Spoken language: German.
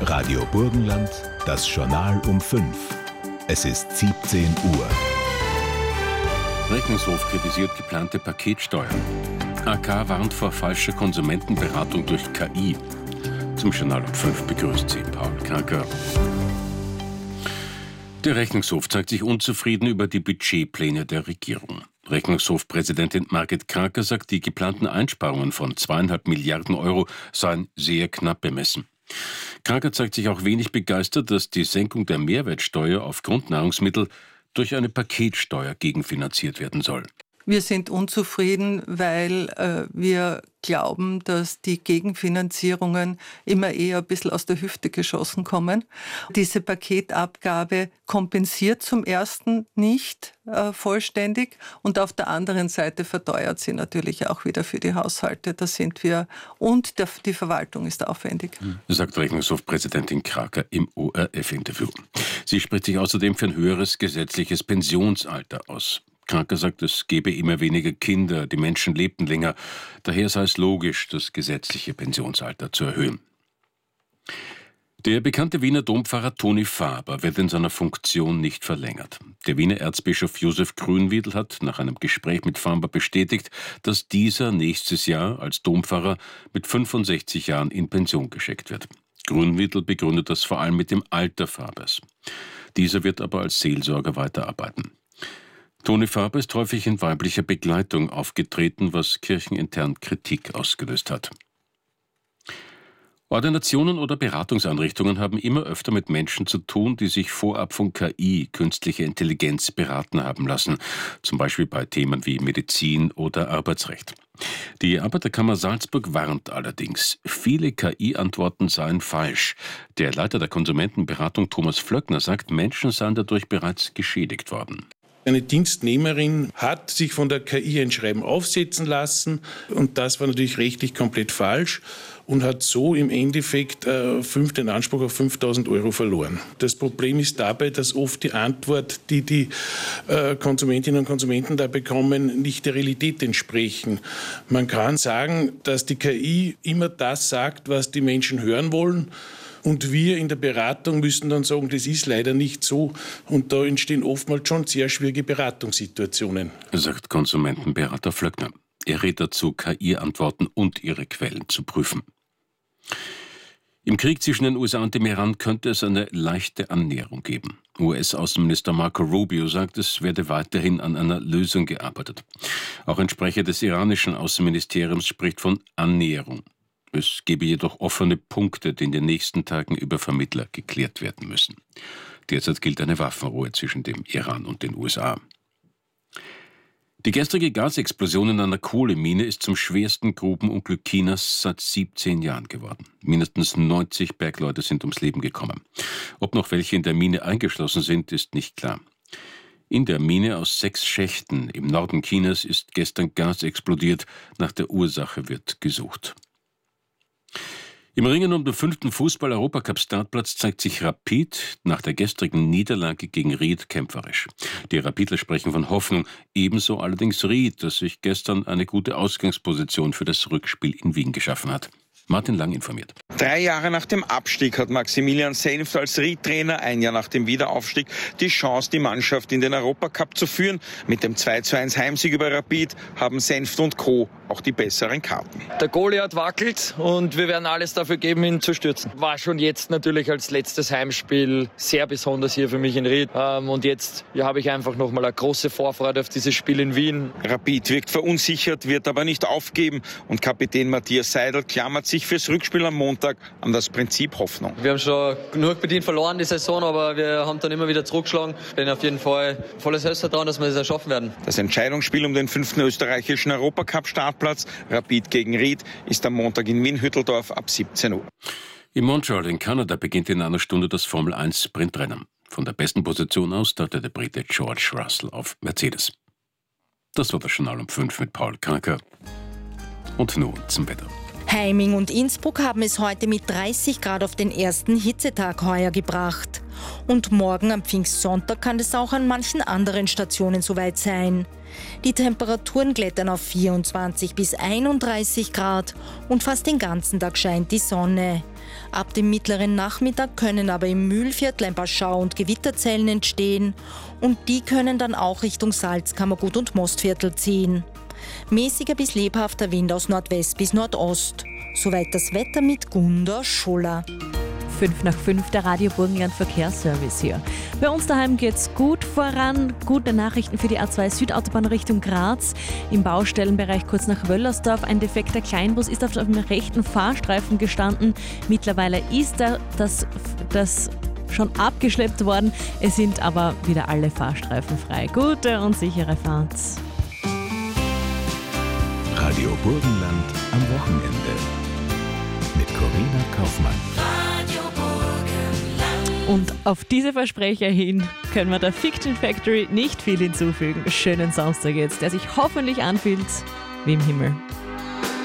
Radio Burgenland, das Journal um 5. Es ist 17 Uhr. Rechnungshof kritisiert geplante Paketsteuer. AK warnt vor falscher Konsumentenberatung durch KI. Zum Journal um 5 begrüßt sie Paul Kraker. Der Rechnungshof zeigt sich unzufrieden über die Budgetpläne der Regierung. Rechnungshofpräsidentin Margit Kraker sagt, die geplanten Einsparungen von 2,5 Milliarden Euro seien sehr knapp bemessen. Kraker zeigt sich auch wenig begeistert, dass die Senkung der Mehrwertsteuer auf Grundnahrungsmittel durch eine Paketsteuer gegenfinanziert werden soll. Wir sind unzufrieden, weil wir glauben, dass die Gegenfinanzierungen immer eher ein bisschen aus der Hüfte geschossen kommen. Diese Paketabgabe kompensiert zum ersten nicht vollständig und auf der anderen Seite verteuert sie natürlich auch wieder für die Haushalte. Da sind wir und die Verwaltung ist aufwendig. Sagt Rechnungshofpräsidentin Kraker im ORF-Interview. Sie spricht sich außerdem für ein höheres gesetzliches Pensionsalter aus. Kraker sagt, es gebe immer weniger Kinder, die Menschen lebten länger. Daher sei es logisch, das gesetzliche Pensionsalter zu erhöhen. Der bekannte Wiener Dompfarrer Toni Faber wird in seiner Funktion nicht verlängert. Der Wiener Erzbischof Josef Grünwiedl hat nach einem Gespräch mit Faber bestätigt, dass dieser nächstes Jahr als Dompfarrer mit 65 Jahren in Pension geschickt wird. Grünwiedl begründet das vor allem mit dem Alter Fabers. Dieser wird aber als Seelsorger weiterarbeiten. Toni Faber ist häufig in weiblicher Begleitung aufgetreten, was kirchenintern Kritik ausgelöst hat. Ordinationen oder Beratungseinrichtungen haben immer öfter mit Menschen zu tun, die sich vorab von KI, künstlicher Intelligenz, beraten haben lassen, zum Beispiel bei Themen wie Medizin oder Arbeitsrecht. Die Arbeiterkammer Salzburg warnt allerdings, viele KI-Antworten seien falsch. Der Leiter der Konsumentenberatung Thomas Flöckner sagt, Menschen seien dadurch bereits geschädigt worden. Eine Dienstnehmerin hat sich von der KI ein Schreiben aufsetzen lassen und das war natürlich rechtlich komplett falsch und hat so im Endeffekt den Anspruch auf 5.000 Euro verloren. Das Problem ist dabei, dass oft die Antwort, die die Konsumentinnen und Konsumenten da bekommen, nicht der Realität entsprechen. Man kann sagen, dass die KI immer das sagt, was die Menschen hören wollen. Und wir in der Beratung müssen dann sagen, das ist leider nicht so. Und da entstehen oftmals schon sehr schwierige Beratungssituationen. Sagt Konsumentenberater Flöckner. Er rät dazu, KI-Antworten und ihre Quellen zu prüfen. Im Krieg zwischen den USA und dem Iran könnte es eine leichte Annäherung geben. US-Außenminister Marco Rubio sagt, es werde weiterhin an einer Lösung gearbeitet. Auch ein Sprecher des iranischen Außenministeriums spricht von Annäherung. Es gebe jedoch offene Punkte, die in den nächsten Tagen über Vermittler geklärt werden müssen. Derzeit gilt eine Waffenruhe zwischen dem Iran und den USA. Die gestrige Gasexplosion in einer Kohlemine ist zum schwersten Grubenunglück Chinas seit 17 Jahren geworden. Mindestens 90 Bergleute sind ums Leben gekommen. Ob noch welche in der Mine eingeschlossen sind, ist nicht klar. In der Mine aus 6 Schächten im Norden Chinas ist gestern Gas explodiert. Nach der Ursache wird gesucht. Im Ringen um den 5. Fußball-Europacup-Startplatz zeigt sich Rapid nach der gestrigen Niederlage gegen Ried kämpferisch. Die Rapidler sprechen von Hoffnung, ebenso allerdings Ried, das sich gestern eine gute Ausgangsposition für das Rückspiel in Wien geschaffen hat. Martin Lang informiert. 3 Jahre nach dem Abstieg hat Maximilian Senft als Ried-Trainer, 1 Jahr nach dem Wiederaufstieg, die Chance, die Mannschaft in den Europacup zu führen. Mit dem 2:1 Heimsieg über Rapid haben Senft und Co. auch die besseren Karten. Der Goliath wackelt und wir werden alles dafür geben, ihn zu stürzen. War schon jetzt natürlich als letztes Heimspiel sehr besonders hier für mich in Ried. Und jetzt habe ich einfach nochmal eine große Vorfreude auf dieses Spiel in Wien. Rapid wirkt verunsichert, wird aber nicht aufgeben. Und Kapitän Matthias Seidel klammert sich fürs Rückspiel am Montag an das Prinzip Hoffnung. Wir haben schon genug bedient verloren die Saison, aber wir haben dann immer wieder zurückgeschlagen. Ich bin auf jeden Fall volles Selbstvertrauen, dass wir das schaffen werden. Das Entscheidungsspiel um den 5. österreichischen Europacup-Startplatz Rapid gegen Ried ist am Montag in Wien-Hütteldorf ab 17 Uhr. In Montreal in Kanada beginnt in einer Stunde das Formel-1-Sprintrennen. Von der besten Position aus startet der Brite George Russell auf Mercedes. Das war das Journal um 5 mit Paul Kraker. Und nun zum Wetter. Heiming und Innsbruck haben es heute mit 30 Grad auf den ersten Hitzetag heuer gebracht. Und morgen am Pfingstsonntag kann es auch an manchen anderen Stationen soweit sein. Die Temperaturen klettern auf 24 bis 31 Grad und fast den ganzen Tag scheint die Sonne. Ab dem mittleren Nachmittag können aber im Mühlviertel ein paar Schau- und Gewitterzellen entstehen und die können dann auch Richtung Salzkammergut und Mostviertel ziehen. Mäßiger bis lebhafter Wind aus Nordwest bis Nordost. Soweit das Wetter mit Gunda Schuller. 5 nach 5, der Radio Burgenland Verkehrsservice hier. Bei uns daheim geht's gut voran. Gute Nachrichten für die A2 Südautobahn Richtung Graz. Im Baustellenbereich kurz nach Wöllersdorf. Ein defekter Kleinbus ist auf dem rechten Fahrstreifen gestanden. Mittlerweile ist das schon abgeschleppt worden. Es sind aber wieder alle Fahrstreifen frei. Gute und sichere Fahrt. Radio Burgenland am Wochenende. Mit Corinna Kaufmann. Und auf diese Versprecher hin können wir der Fiction Factory nicht viel hinzufügen. Schönen Samstag jetzt, der sich hoffentlich anfühlt wie im Himmel.